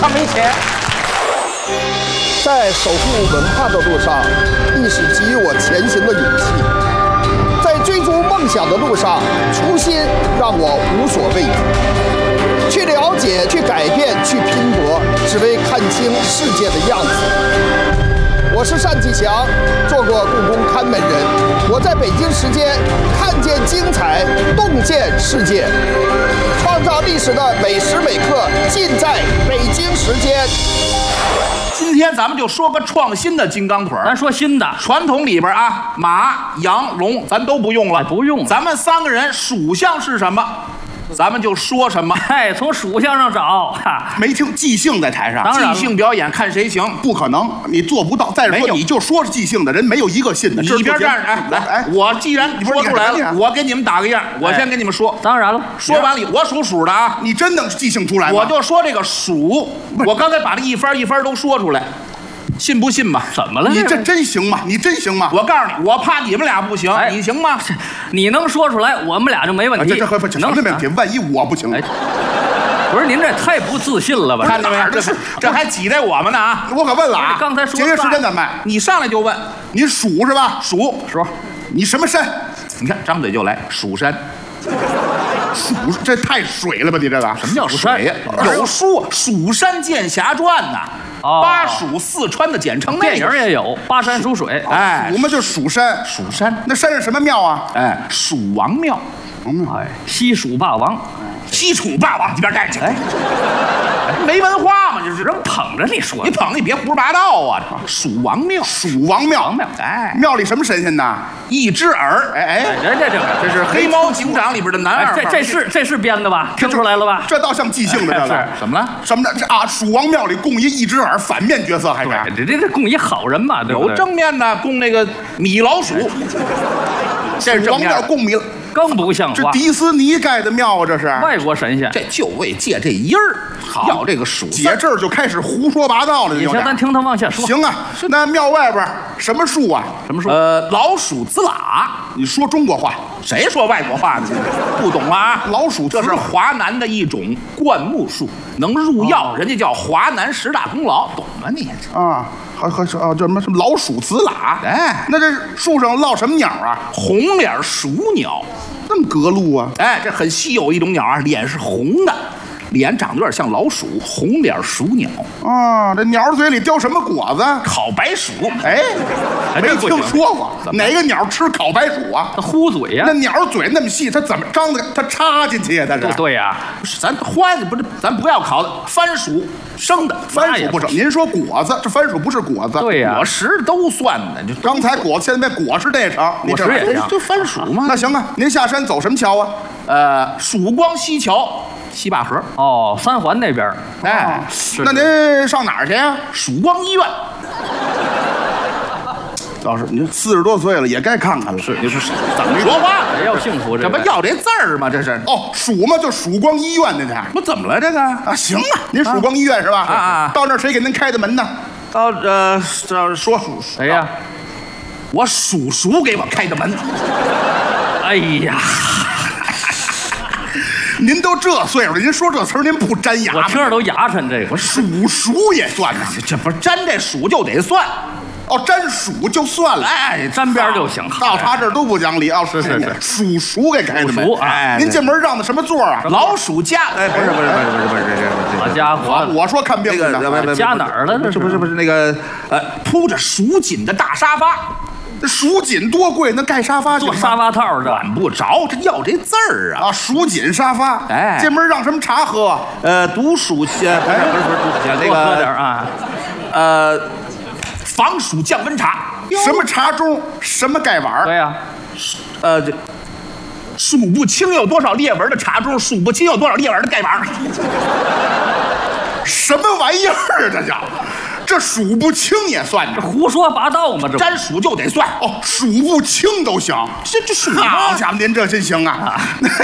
他没钱。 在守护文化的路上，历史给予我前行的勇气；在追逐梦想的路上，初心让我无所畏惧。去了解，去改变，去拼搏，只为看清世界的样子。我是单霁翔，做过故宫看门人。我在北京时间看见精彩，洞见世界，创造历史的每时每刻，尽在北京时间。 今天咱们就说个创新的金刚腿儿。 咱说新的， 传统里边啊，马、羊、龙咱都不用了， 不用了。 咱们三个人属相是什么，咱们就说什么。 从属相上找。 没听即兴在台上， 即兴表演看谁行， 不可能，你做不到。再说你就说是即兴的人，没有一个信的。 你一边站着，来，我既然说出来了，我给你们打个样，我先给你们说。 当然了， 说完了，我属鼠的啊， 你真能即兴出来吗？ 我就说这个鼠，我刚才把这一番一番都说出来。信不信吧？ 怎么了？ 你这真行吗？你真行吗？ 我告诉你，我怕你们俩不行，你行吗？ 你能说出来，我们俩就没问题。 这能没问题？万一我不行？ 不是您这太不自信了吧？ 看见没有？这还挤在我们呢啊！ 我可问了啊！ 刚才说节约时间怎么办？ 你上来就问， 你属是吧？ 属， 你什么山？ 你看张嘴就来，蜀山。 蜀这太水了吧？你这个什么叫水呀？有书《蜀山剑侠传》呐。巴蜀四川的简称， 电影也有巴山蜀水。 蜀嘛就蜀山， 蜀山那山是什么庙啊？ 蜀王庙。 西蜀霸王， 西楚霸王，一边待去。没文化嘛，就是人捧着你说， 你捧你别胡说八道啊！蜀王庙， 蜀王庙，庙里什么神仙呢？ 一只耳，这是《黑猫警长》里边的男二。 这是编的吧？听出来了吧？ 这倒像即兴的，这是什么了？ 什么呢？这啊，蜀王庙里供一只耳，反面角色还是？ 这供一好人嘛，对不对？ 有正面的供那个米老鼠， 这是王庙供米。 更不像话！ 这迪士尼盖的庙啊，这是外国神仙， 这就为借这音儿，要这个蜀借这儿就开始胡说八道了。 你先咱听他往下说。 行啊，那庙外边什么树啊？ 什么树？ 老鼠子喇。 你说中国话， 谁说外国话呢？不懂了啊！ 老鼠这是华南的一种灌木树，能入药，人家叫华南10大功劳，懂吗你？ 啊，叫什么老鼠子喇？那这树上落什么鸟啊？ 红脸鼠鸟。 那么隔路啊！ 这很稀有一种鸟啊，脸是红的，脸长得有点像老鼠，红脸鼠鸟。 这鸟嘴里叼什么果子？ 烤白薯。 没听说过。哪个鸟吃烤白薯啊？ 它呼嘴呀。 那鸟嘴那么细，它怎么张的？它插进去呀？它是。 对呀， 咱花不是，咱不要烤的番薯。生的番薯不成，您说果子，这番薯不是果子， 对呀， 果实都算的。就刚才果子，现在果实这也成， 果实也成， 就番薯嘛。 那行啊，您下山走什么桥啊？ 曙光西桥，西坝河。 三环那边。 那您上哪儿去呀？ 曙光医院。 倒是您40多岁了，也该看看了。 是，你说怎么说话？ 也要幸福， 这不要这字儿吗？这是蜀嘛，就曙光医院的呢。 不怎么了这个啊？行啊，您曙光医院是吧？到那儿谁给您开的门呢？ 到这说谁呀？ 我叔叔给我开的门。 哎呀， 您都这岁数了，您说这词儿您不粘牙？ 我听着都牙碜。这个我属也算呢， 这不粘这属就得算。 沾属就算了， 沾边就行。 到他这儿都不讲理啊！是属给开的门。您进门让的什么座啊？ 老鼠家。 不是， 好家伙！ 我说看病的， 家哪儿了？这不是那个铺着蜀锦的大沙发。 这蜀锦多贵，那盖沙发做沙发套的， 管不着。这要这字儿啊！ 蜀锦沙发。进门让什么茶喝？ 毒鼠先，不是那个喝点啊。 防暑降温茶， 什么茶盅，什么盖碗？ 对呀， 这数不清有多少裂纹的茶盅，数不清有多少裂纹的盖碗。 什么玩意儿？这叫这数不清也算呢？ 这胡说八道嘛！这沾数就得算数不清都行。 这数好家伙，您这真行啊！